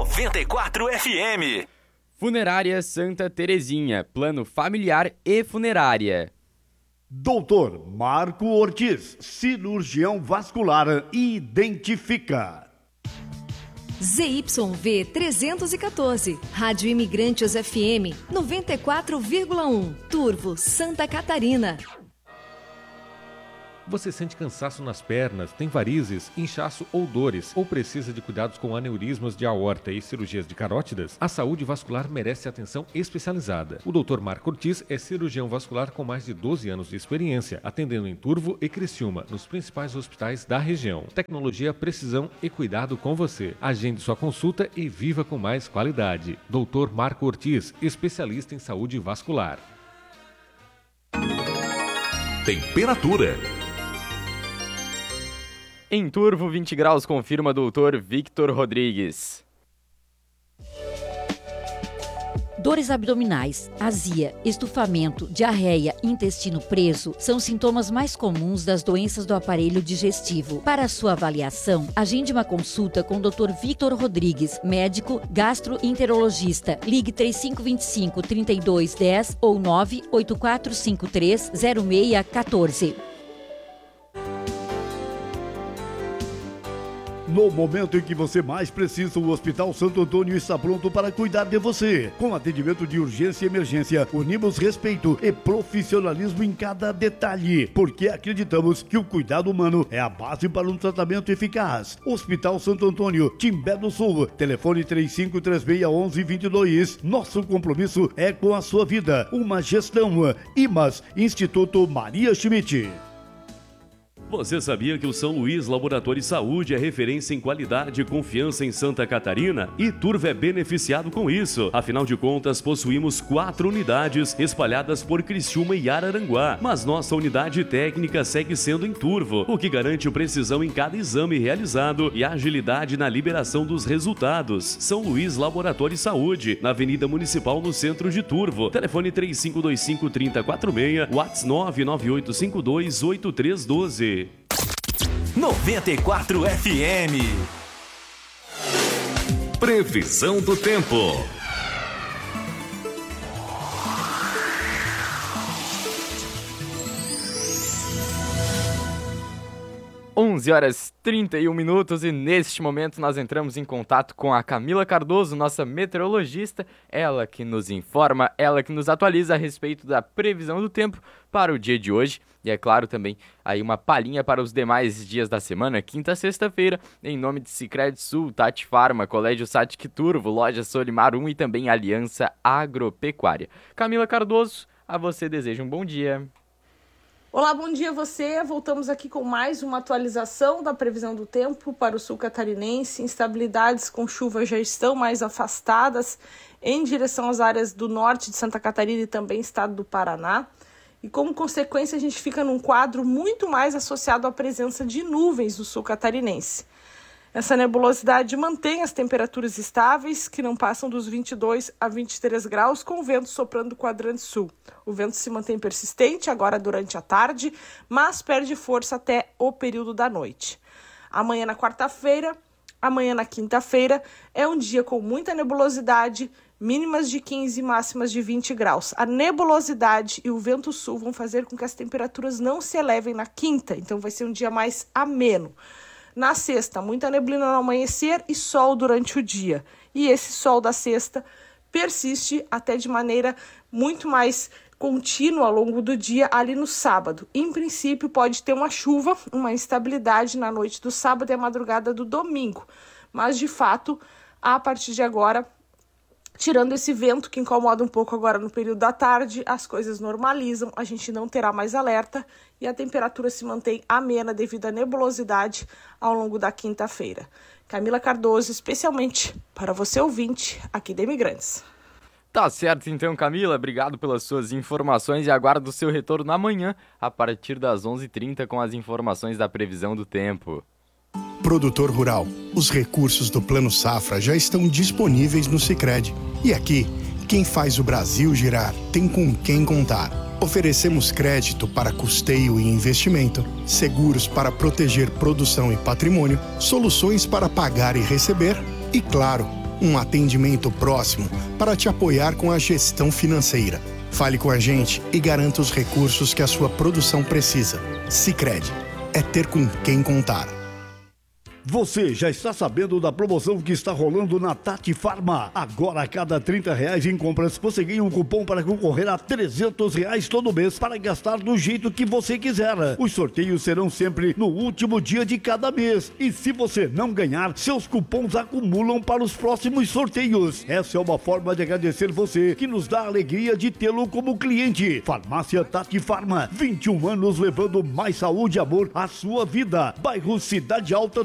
94 FM. Funerária Santa Terezinha, plano familiar e funerária. Doutor Marco Ortiz, cirurgião vascular, identifica. ZYV 314, Rádio Imigrantes FM 94,1, Turvo, Santa Catarina. Você sente cansaço nas pernas, tem varizes, inchaço ou dores, ou precisa de cuidados com aneurismas de aorta e cirurgias de carótidas? A saúde vascular merece atenção especializada. O Dr. Marco Ortiz é cirurgião vascular com mais de 12 anos de experiência, atendendo em Turvo e Criciúma, nos principais hospitais da região. Tecnologia, precisão e cuidado com você. Agende sua consulta e viva com mais qualidade. Dr. Marco Ortiz, especialista em saúde vascular. Temperatura. Em Turvo, 20 graus, confirma doutor Victor Rodrigues. Dores abdominais, azia, estufamento, diarreia, intestino preso são sintomas mais comuns das doenças do aparelho digestivo. Para sua avaliação, agende uma consulta com o Dr. Victor Rodrigues, médico gastroenterologista. Ligue 3525-3210 ou 98453-0614. No momento em que você mais precisa, o Hospital Santo Antônio está pronto para cuidar de você. Com atendimento de urgência e emergência, unimos respeito e profissionalismo em cada detalhe, porque acreditamos que o cuidado humano é a base para um tratamento eficaz. Hospital Santo Antônio, Timbé do Sul, telefone 3536-1122. Nosso compromisso é com a sua vida. Uma gestão IMAS, Instituto Maria Schmidt. Você sabia que o São Luís Laboratório de Saúde é referência em qualidade e confiança em Santa Catarina? E Turvo é beneficiado com isso. Afinal de contas, possuímos 4 unidades espalhadas por Criciúma e Araranguá. Mas nossa unidade técnica segue sendo em Turvo, o que garante precisão em cada exame realizado e agilidade na liberação dos resultados. São Luís Laboratório de Saúde, na Avenida Municipal, no centro de Turvo. Telefone 3525-3046, WhatsApp 99852-8312. 94 FM. Previsão do tempo. 11h31 e neste momento nós entramos em contato com a Camila Cardoso, nossa meteorologista, ela que nos informa, ela que nos atualiza a respeito da previsão do tempo para o dia de hoje e é claro também aí uma palhinha para os demais dias da semana, quinta a sexta-feira, em nome de Sicredi Sul, Tati Farma, Colégio Satic Turvo, Loja Solimar 1 e também Aliança Agropecuária. Camila Cardoso, a você desejo um bom dia. Olá, bom dia a você. Voltamos aqui com mais uma atualização da previsão do tempo para o sul catarinense. Instabilidades com chuva já estão mais afastadas em direção às áreas do norte de Santa Catarina e também estado do Paraná. E como consequência a gente fica num quadro muito mais associado à presença de nuvens no sul catarinense. Essa nebulosidade mantém as temperaturas estáveis, que não passam dos 22 a 23 graus, com o vento soprando do quadrante sul. O vento se mantém persistente agora durante a tarde, mas perde força até o período da noite. Amanhã na quarta-feira, amanhã na quinta-feira, é um dia com muita nebulosidade, mínimas de 15 e máximas de 20 graus. A nebulosidade e o vento sul vão fazer com que as temperaturas não se elevem na quinta, então vai ser um dia mais ameno. Na sexta, muita neblina no amanhecer e sol durante o dia. E esse sol da sexta persiste até de maneira muito mais contínua ao longo do dia ali no sábado. Em princípio, pode ter uma chuva, uma instabilidade na noite do sábado e a madrugada do domingo. Mas, de fato, a partir de agora, tirando esse vento que incomoda um pouco agora no período da tarde, as coisas normalizam, a gente não terá mais alerta e a temperatura se mantém amena devido à nebulosidade ao longo da quinta-feira. Camila Cardoso, especialmente para você ouvinte aqui da Imigrantes. Tá certo então, Camila, obrigado pelas suas informações e aguardo o seu retorno amanhã a partir das 11h30 com as informações da previsão do tempo. Produtor rural, os recursos do Plano Safra já estão disponíveis no Sicredi. E aqui, quem faz o Brasil girar tem com quem contar. Oferecemos crédito para custeio e investimento, seguros para proteger produção e patrimônio, soluções para pagar e receber e, claro, Um atendimento próximo para te apoiar com a gestão financeira. Fale com a gente e garanta os recursos que a sua produção precisa. Sicredi é ter com quem contar. Você já está sabendo da promoção que está rolando na Tati Farma? Agora, a cada R$30 em compras, você ganha um cupom para concorrer a R$300 todo mês para gastar do jeito que você quiser. Os sorteios serão sempre no último dia de cada mês. E se você não ganhar, seus cupons acumulam para os próximos sorteios. Essa é uma forma de agradecer você, que nos dá a alegria de tê-lo como cliente. Farmácia Tati Farma, 21 anos levando mais saúde e amor à sua vida. Bairro Cidade Alta,